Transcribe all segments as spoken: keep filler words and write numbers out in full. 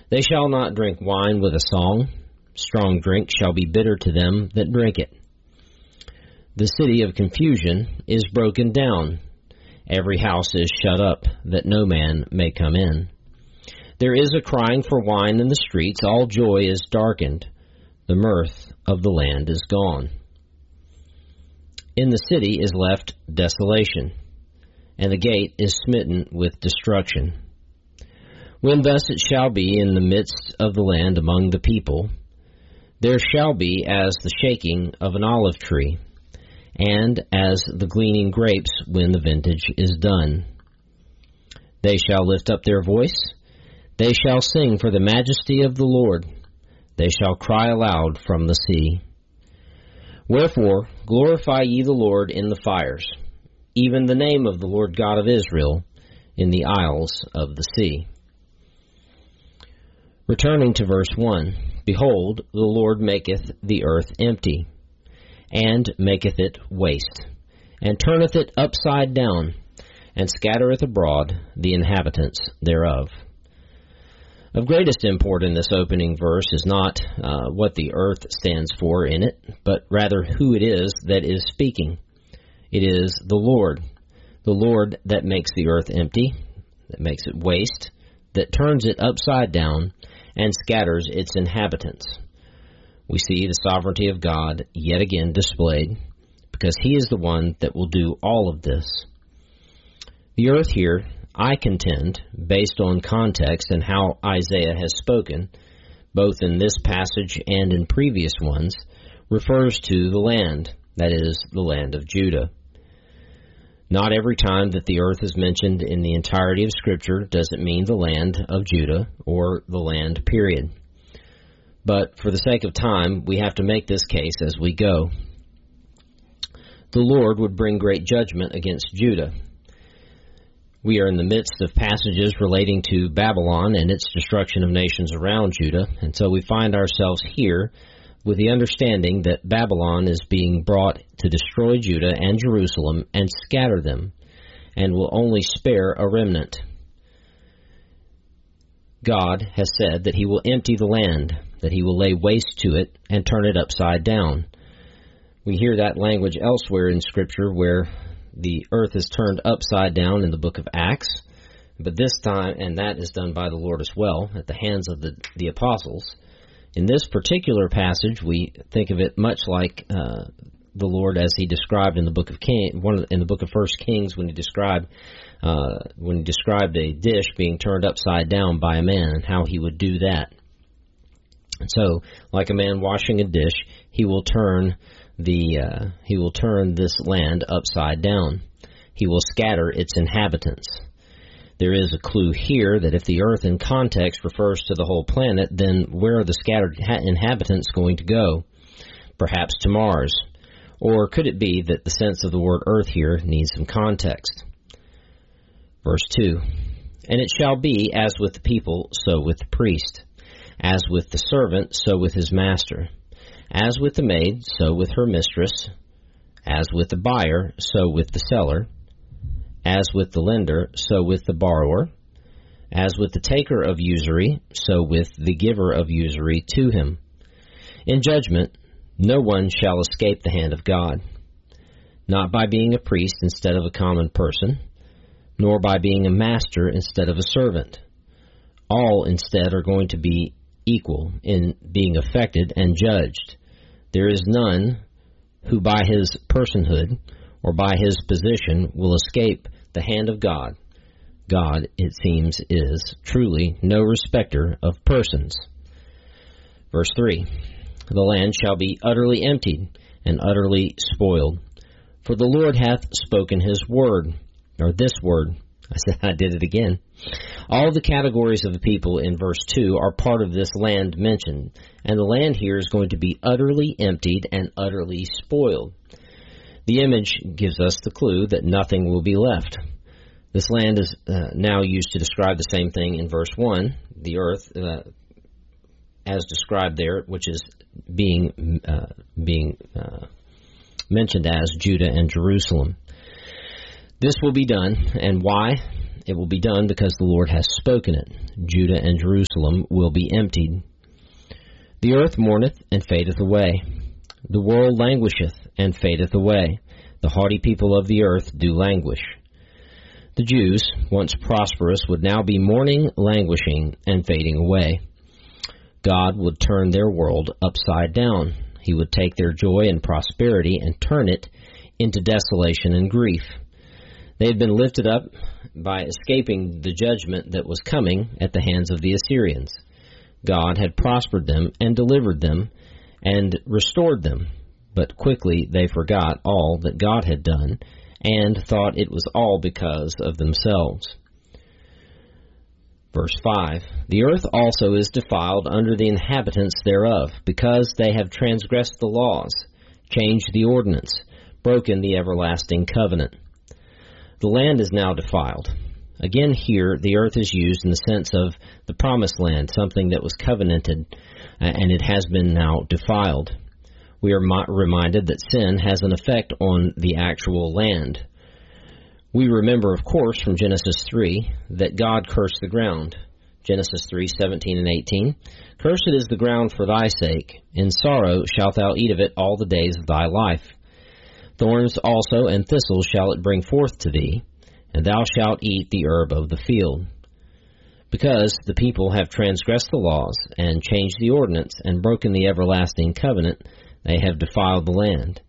They shall not drink wine with a song. Strong drink shall be bitter to them that drink it. The city of confusion is broken down. Every house is shut up, that no man may come in. There is a crying for wine in the streets. All joy is darkened. The mirth of the land is gone. In the city is left desolation, and the gate is smitten with destruction. When thus it shall be in the midst of the land among the people, there shall be as the shaking of an olive tree, and as the gleaning grapes when the vintage is done. They shall lift up their voice, they shall sing for the majesty of the Lord, they shall cry aloud from the sea. Wherefore glorify ye the Lord in the fires, even the name of the Lord God of Israel in the isles of the sea. Returning to verse one, Behold, the Lord maketh the earth empty, and maketh it waste, and turneth it upside down, and scattereth abroad the inhabitants thereof. Of greatest import in this opening verse is not uh, what the earth stands for in it, but rather who it is that is speaking. It is the Lord, the Lord that makes the earth empty, that makes it waste, that turns it upside down, and scatters its inhabitants. We see the sovereignty of God yet again displayed, because He is the one that will do all of this. The earth here, I contend, based on context and how Isaiah has spoken, both in this passage and in previous ones, refers to the land, that is, the land of Judah. Not every time that the earth is mentioned in the entirety of Scripture does it mean the land of Judah or the land, period. But for the sake of time, we have to make this case as we go. The Lord would bring great judgment against Judah. We are in the midst of passages relating to Babylon and its destruction of nations around Judah, and so we find ourselves here with the understanding that Babylon is being brought to destroy Judah and Jerusalem and scatter them, and will only spare a remnant. God has said that He will empty the land, that He will lay waste to it and turn it upside down. We hear that language elsewhere in Scripture where the earth is turned upside down in the book of Acts, but this time, and that is done by the Lord as well, at the hands of the, the apostles. In this particular passage, we think of it much like uh, the Lord as He described in the book of King, one of the, in the book of First Kings, when He described uh, when He described a dish being turned upside down by a man and how He would do that. And so, like a man washing a dish, He will turn the uh, He will turn this land upside down. He will scatter its inhabitants. There is a clue here that if the earth in context refers to the whole planet, then where are the scattered ha- inhabitants going to go? Perhaps to Mars. Or could it be that the sense of the word earth here needs some context? Verse two, And it shall be as with the people, so with the priest. As with the servant, so with his master. As with the maid, so with her mistress. As with the buyer, so with the seller. As with the lender, so with the borrower. As with the taker of usury, so with the giver of usury to him. In judgment, no one shall escape the hand of God, not by being a priest instead of a common person, nor by being a master instead of a servant. All instead are going to be equal in being affected and judged. There is none who by his personhood or by his position will escape the hand of God. God, it seems, is truly no respecter of persons. Verse three, The land shall be utterly emptied and utterly spoiled, for the Lord hath spoken His word, or this word. I said I did it again. All the categories of the people in verse two are part of this land mentioned, and the land here is going to be utterly emptied and utterly spoiled. The image gives us the clue that nothing will be left. This land is uh, now used to describe the same thing in verse one, the earth, uh, as described there, which is being uh, being uh, mentioned as Judah and Jerusalem. This will be done, and why? It will be done because the Lord has spoken it. Judah and Jerusalem will be emptied. The earth mourneth and fadeth away. The world languisheth and fadeth away. The haughty people of the earth do languish. The Jews, once prosperous, would now be mourning, languishing, and fading away. God would turn their world upside down. He would take their joy and prosperity and turn it into desolation and grief. They had been lifted up by escaping the judgment that was coming at the hands of the Assyrians. God had prospered them and delivered them and restored them, but quickly they forgot all that God had done and thought it was all because of themselves. Verse five, the earth also is defiled under the inhabitants thereof, because they have transgressed the laws, changed the ordinance, broken the everlasting covenant. The land is now defiled. Again here, the earth is used in the sense of the promised land, something that was covenanted, and it has been now defiled. We are reminded that sin has an effect on the actual land. We remember, of course, from Genesis three, that God cursed the ground. Genesis three, seventeen and eighteen. Cursed is the ground for thy sake. In sorrow shalt thou eat of it all the days of thy life. Thorns also and thistles shall it bring forth to thee, and thou shalt eat the herb of the field. Because the people have transgressed the laws, and changed the ordinance, and broken the everlasting covenant, they have defiled the land.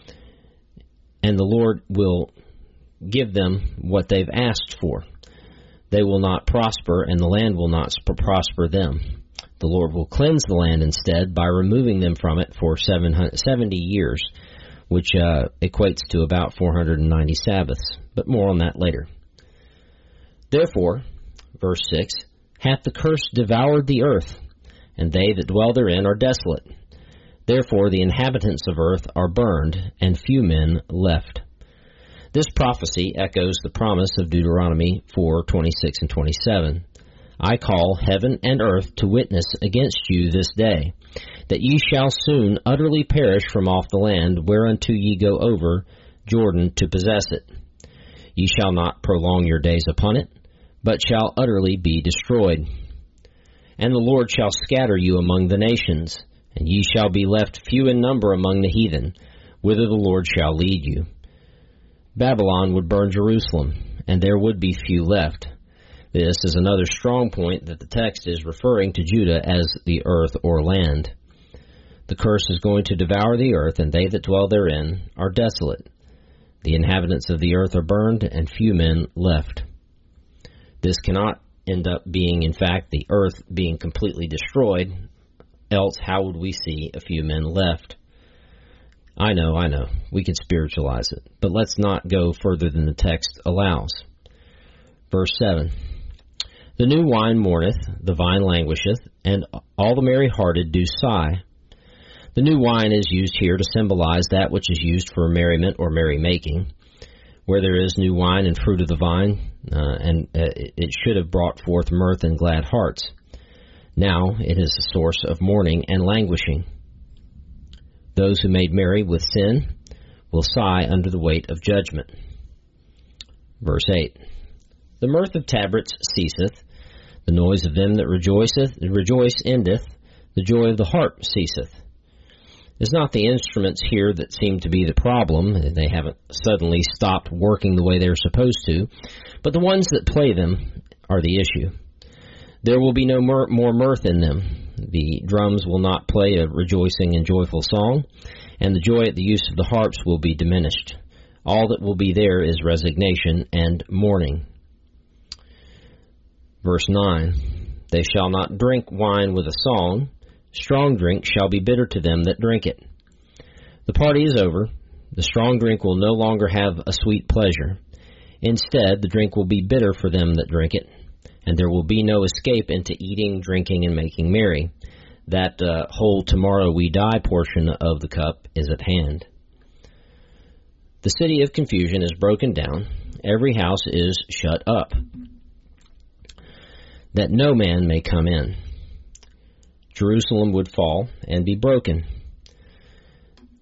And the Lord will give them what they've asked for. They will not prosper, and the land will not prosper them. The Lord will cleanse the land instead by removing them from it for seventy years, which uh, equates to about four hundred ninety Sabbaths, but more on that later. Therefore, verse six, hath the curse devoured the earth, and they that dwell therein are desolate. Therefore the inhabitants of earth are burned, and few men left. This prophecy echoes the promise of Deuteronomy four, twenty-six and twenty-seven. I call heaven and earth to witness against you this day, that ye shall soon utterly perish from off the land whereunto ye go over Jordan to possess it. Ye shall not prolong your days upon it, but shall utterly be destroyed. And the Lord shall scatter you among the nations, and ye shall be left few in number among the heathen, whither the Lord shall lead you. Babylon would burn Jerusalem, and there would be few left. This is another strong point that the text is referring to Judah as the earth or land. The curse is going to devour the earth, and they that dwell therein are desolate. The inhabitants of the earth are burned, and few men left. This cannot end up being, in fact, the earth being completely destroyed, else how would we see a few men left? I know, I know, we can spiritualize it, but let's not go further than the text allows. Verse seven, the new wine mourneth, the vine languisheth, and all the merry-hearted do sigh. The new wine is used here to symbolize that which is used for merriment or merrymaking. Where there is new wine and fruit of the vine, uh, and uh, it should have brought forth mirth and glad hearts. Now it is a source of mourning and languishing. Those who made merry with sin will sigh under the weight of judgment. Verse eight, the mirth of tabrets ceaseth, the noise of them that rejoiceth, rejoice endeth, the joy of the harp ceaseth. It's not the instruments here that seem to be the problem. They haven't suddenly stopped working the way they're supposed to, but the ones that play them are the issue. There will be no mir- more mirth in them. The drums will not play a rejoicing and joyful song, and the joy at the use of the harps will be diminished. All that will be there is resignation and mourning. Verse nine, they shall not drink wine with a song, strong drink shall be bitter to them that drink it. The party is over. The strong drink will no longer have a sweet pleasure. Instead, the drink will be bitter for them that drink it, and there will be no escape into eating, drinking, and making merry. That uh, whole tomorrow we die portion of the cup is at hand. The city of confusion is broken down. Every house is shut up, that no man may come in. Jerusalem would fall and be broken.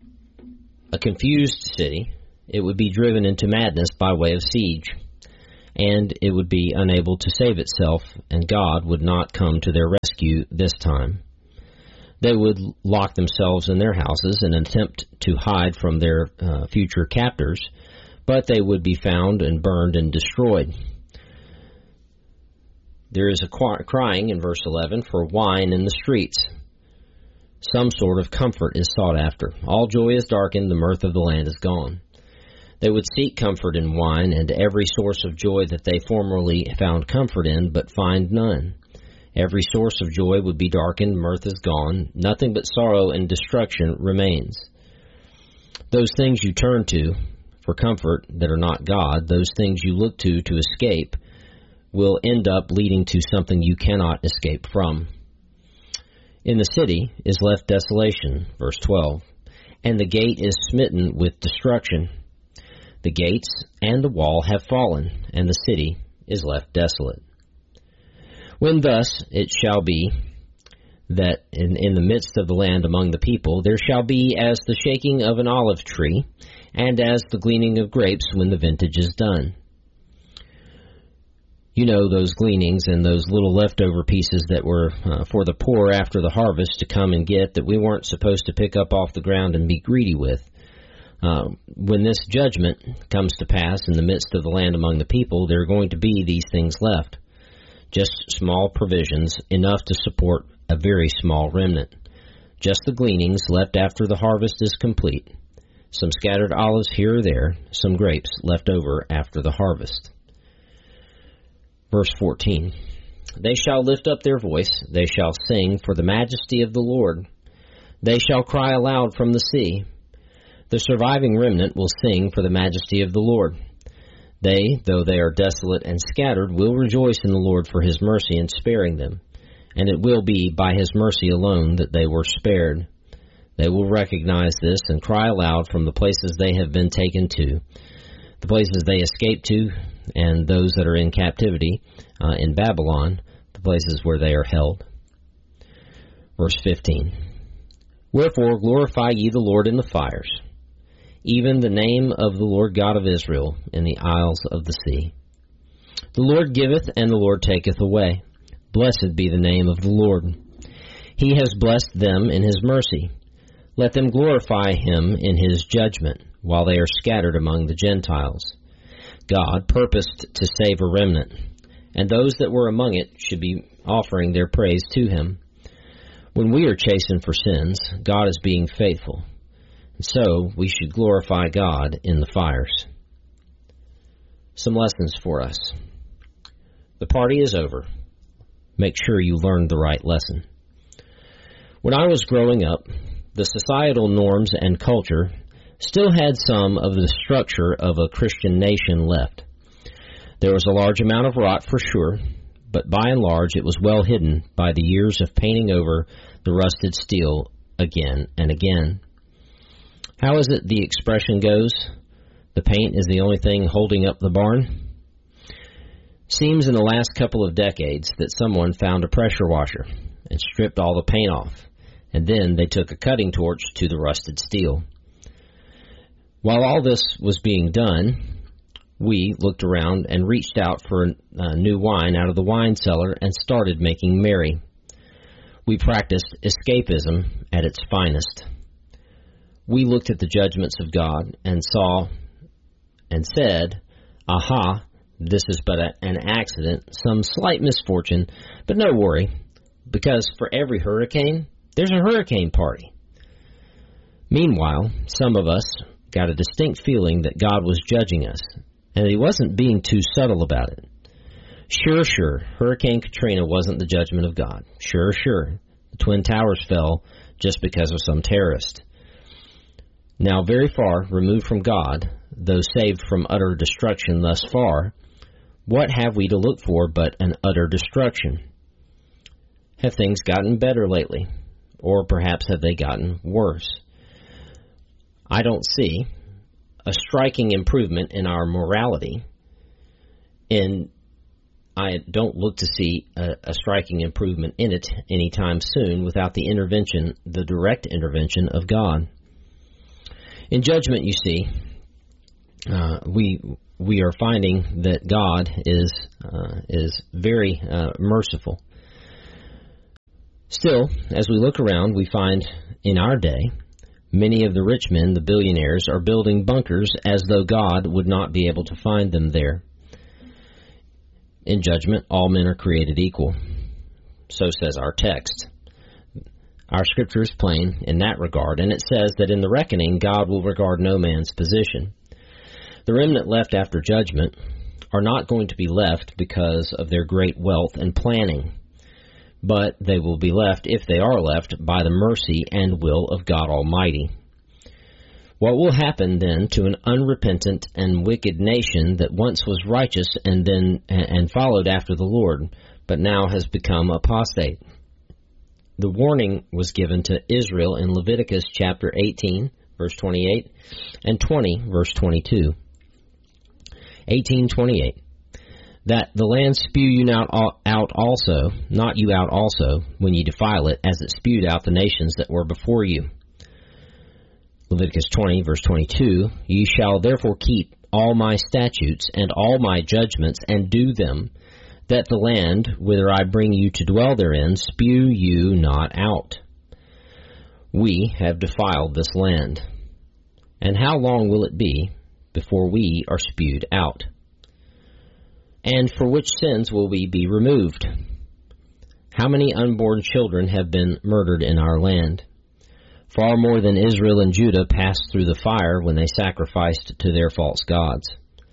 A confused city, it would be driven into madness by way of siege. and it would be unable to save itself, and God would not come to their rescue this time. They would lock themselves in their houses and attempt to hide from their uh, future captors, but they would be found and burned and destroyed. There is a crying in verse eleven for wine in the streets. Some sort of comfort is sought after. All joy is darkened, the mirth of the land is gone. They would seek comfort in wine and every source of joy that they formerly found comfort in, but find none. Every source of joy would be darkened, mirth is gone, nothing but sorrow and destruction remains. Those things you turn to for comfort that are not God, those things you look to to escape, will end up leading to something you cannot escape from. In the city is left desolation, verse twelve, and the gate is smitten with destruction. The gates and the wall have fallen, and the city is left desolate. When thus it shall be that in, in the midst of the land among the people there shall be as the shaking of an olive tree, and as the gleaning of grapes when the vintage is done. You know, those gleanings and those little leftover pieces that were uh, for the poor after the harvest to come and get, that we weren't supposed to pick up off the ground and be greedy with. Uh, when this judgment comes to pass in the midst of the land among the people, there are going to be these things left. Just small provisions, enough to support a very small remnant. Just the gleanings left after the harvest is complete. Some scattered olives here or there, some grapes left over after the harvest. Verse fourteen, they shall lift up their voice, they shall sing for the majesty of the Lord. They shall cry aloud from the sea. The surviving remnant will sing for the majesty of the Lord. They, though they are desolate and scattered, will rejoice in the Lord for his mercy in sparing them. And it will be by his mercy alone that they were spared. They will recognize this and cry aloud from the places they have been taken to, the places they escaped to, and those that are in captivity uh, in Babylon, the places where they are held. Verse fifteen, wherefore glorify ye the Lord in the fires, even the name of the Lord God of Israel in the isles of the sea. The Lord giveth, and the Lord taketh away. Blessed be the name of the Lord. He has blessed them in his mercy. Let them glorify him in his judgment, while they are scattered among the Gentiles. God purposed to save a remnant, and those that were among it should be offering their praise to him. When we are chastened for sins, God is being faithful. So we should glorify God in the fires. Some lessons for us. The party is over. Make sure you learned the right lesson. When I was growing up, the societal norms and culture still had some of the structure of a Christian nation left. There was a large amount of rot for sure, but by and large it was well hidden by the years of painting over the rusted steel again and again. How is it the expression goes? The paint is the only thing holding up the barn? Seems in the last couple of decades that someone found a pressure washer and stripped all the paint off, and then they took a cutting torch to the rusted steel. While all this was being done, we looked around and reached out for a new wine out of the wine cellar and started making merry. We practiced escapism at its finest. We looked at the judgments of God and saw and said, aha, this is but a, an accident, some slight misfortune, but no worry, because for every hurricane, there's a hurricane party. Meanwhile, some of us got a distinct feeling that God was judging us, and he wasn't being too subtle about it. Sure, sure, Hurricane Katrina wasn't the judgment of God. Sure, sure, the Twin Towers fell just because of some terrorist. Now, very far removed from God, though saved from utter destruction thus far, what have we to look for but an utter destruction? Have things gotten better lately? Or perhaps have they gotten worse? I don't see a striking improvement in our morality, and I don't look to see a, a striking improvement in it anytime soon without the intervention, the direct intervention of God. In judgment, you see, uh, we we are finding that God is uh, is very uh, merciful. Still, as we look around, we find in our day, many of the rich men, the billionaires, are building bunkers as though God would not be able to find them there. In judgment, all men are created equal. So says our text. Our scripture is plain in that regard, and it says that in the reckoning, God will regard no man's position. The remnant left after judgment are not going to be left because of their great wealth and planning, but they will be left, if they are left, by the mercy and will of God Almighty. What will happen then to an unrepentant and wicked nation that once was righteous and then and followed after the Lord, but now has become apostate? The warning was given to Israel in Leviticus chapter eighteen, verse twenty-eight, and twenty, verse twenty-two. eighteen twenty-eight. That the land spew you not out also, not you out also, when ye defile it, as it spewed out the nations that were before you. Leviticus twenty, verse twenty-two, Ye shall therefore keep all my statutes and all my judgments, and do them, that the land, whither I bring you to dwell therein, spew you not out. We have defiled this land. And how long will it be before we are spewed out? And for which sins will we be removed? How many unborn children have been murdered in our land? Far more than Israel and Judah passed through the fire when they sacrificed to their false gods.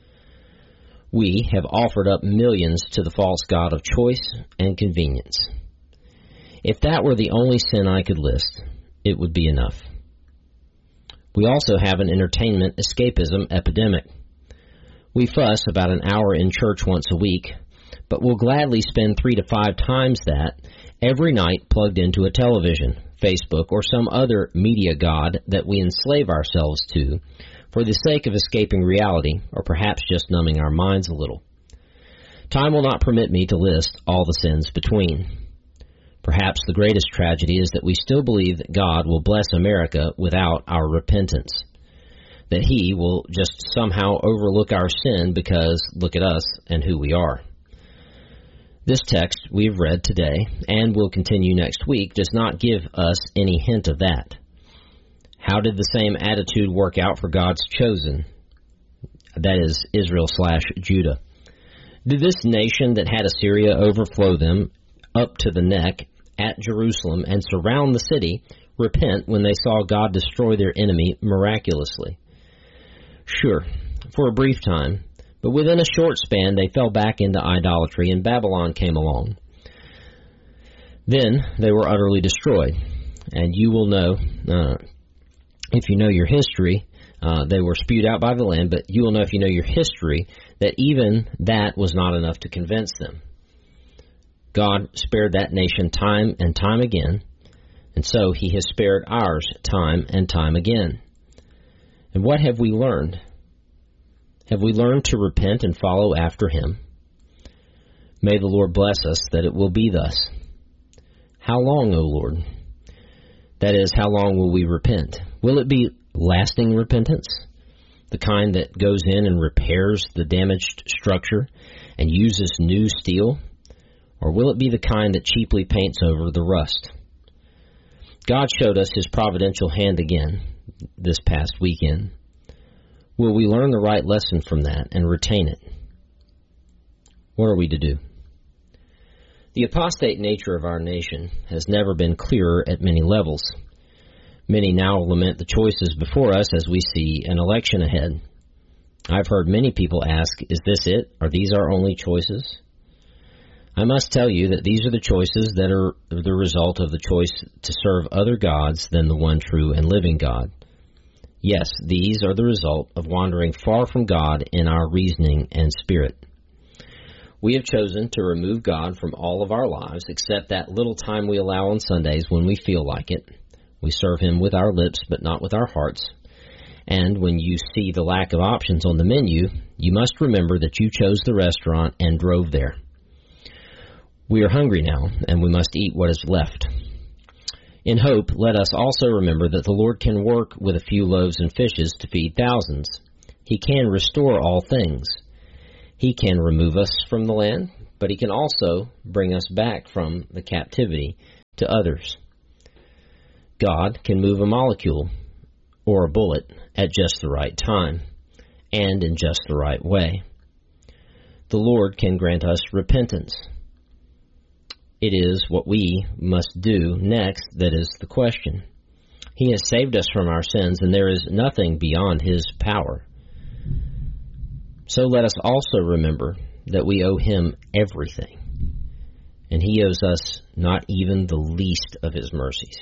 We have offered up millions to the false god of choice and convenience. If that were the only sin I could list, it would be enough. We also have an entertainment escapism epidemic. We fuss about an hour in church once a week, but we'll gladly spend three to five times that every night plugged into a television, Facebook, or some other media god that we enslave ourselves to for the sake of escaping reality, or perhaps just numbing our minds a little. Time will not permit me to list all the sins between. Perhaps the greatest tragedy is that we still believe that God will bless America without our repentance, that He will just somehow overlook our sin because look at us and who we are. This text we've read today, and will continue next week, does not give us any hint of that. How did the same attitude work out for God's chosen? That is, Israel slash Judah. Did this nation that had Assyria overflow them up to the neck at Jerusalem and surround the city repent when they saw God destroy their enemy miraculously? Sure, for a brief time, but within a short span they fell back into idolatry and Babylon came along. Then they were utterly destroyed, and you will know, uh, if you know your history, uh, they were spewed out by the land, but you will know if you know your history that even that was not enough to convince them. God spared that nation time and time again, and so He has spared ours time and time again. And what have we learned? Have we learned to repent and follow after Him? May the Lord bless us that it will be thus. How long, O Lord? That is, how long will we repent? Will it be lasting repentance, the kind that goes in and repairs the damaged structure and uses new steel? Or will it be the kind that cheaply paints over the rust? God showed us His providential hand again this past weekend. Will we learn the right lesson from that and retain it? What are we to do? The apostate nature of our nation has never been clearer at many levels. Many now lament the choices before us as we see an election ahead. I've heard many people ask, is this it? Are these our only choices? I must tell you that these are the choices that are the result of the choice to serve other gods than the one true and living God. Yes, these are the result of wandering far from God in our reasoning and spirit. We have chosen to remove God from all of our lives except that little time we allow on Sundays when we feel like it. We serve Him with our lips but not with our hearts. And when you see the lack of options on the menu, you must remember that you chose the restaurant and drove there. We are hungry now, and we must eat what is left. In hope, let us also remember that the Lord can work with a few loaves and fishes to feed thousands. He can restore all things. He can remove us from the land, but He can also bring us back from the captivity to others. God can move a molecule or a bullet at just the right time and in just the right way. The Lord can grant us repentance. It is what we must do next that is the question. He has saved us from our sins, and there is nothing beyond His power. So let us also remember that we owe Him everything, and He owes us not even the least of His mercies.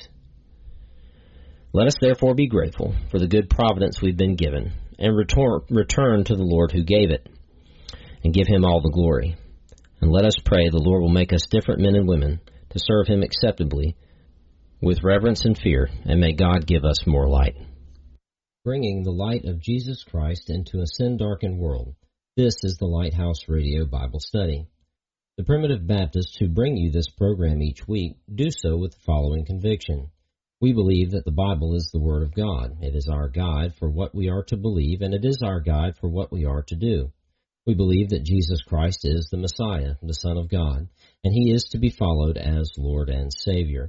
Let us therefore be grateful for the good providence we've been given, and return, return to the Lord who gave it, and give Him all the glory. And let us pray the Lord will make us different men and women to serve Him acceptably with reverence and fear, and may God give us more light. Bringing the light of Jesus Christ into a sin-darkened world. This is the Lighthouse Radio Bible Study. The Primitive Baptists who bring you this program each week do so with the following conviction. We believe that the Bible is the Word of God. It is our guide for what we are to believe, and it is our guide for what we are to do. We believe that Jesus Christ is the Messiah, the Son of God, and He is to be followed as Lord and Savior.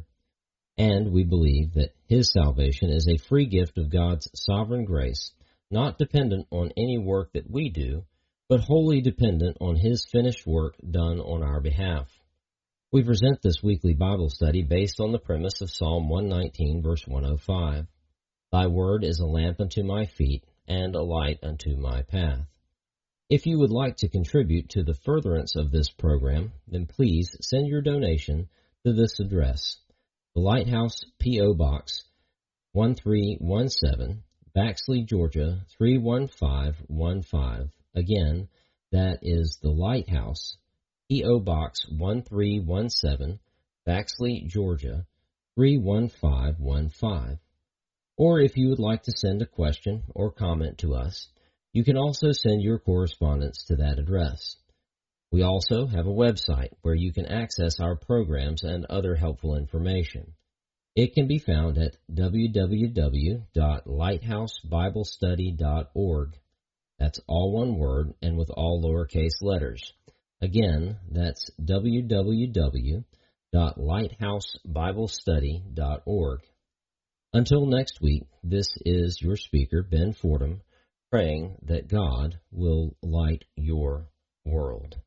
And we believe that His salvation is a free gift of God's sovereign grace, not dependent on any work that we do, but wholly dependent on His finished work done on our behalf. We present this weekly Bible study based on the premise of Psalm one nineteen, verse one oh five. Thy word is a lamp unto my feet, and a light unto my path. If you would like to contribute to the furtherance of this program, then please send your donation to this address. The Lighthouse P O. Box one three one seven, Baxley, Georgia three one five one five. Again, that is the Lighthouse P O. Box one three one seven, Baxley, Georgia three one five one five. Or if you would like to send a question or comment to us, you can also send your correspondence to that address. We also have a website where you can access our programs and other helpful information. It can be found at w w w dot lighthouse bible study dot org. That's all one word and with all lowercase letters. Again, that's w w w dot lighthouse bible study dot org. Until next week, this is your speaker, Ben Fordham, praying that God will light your world.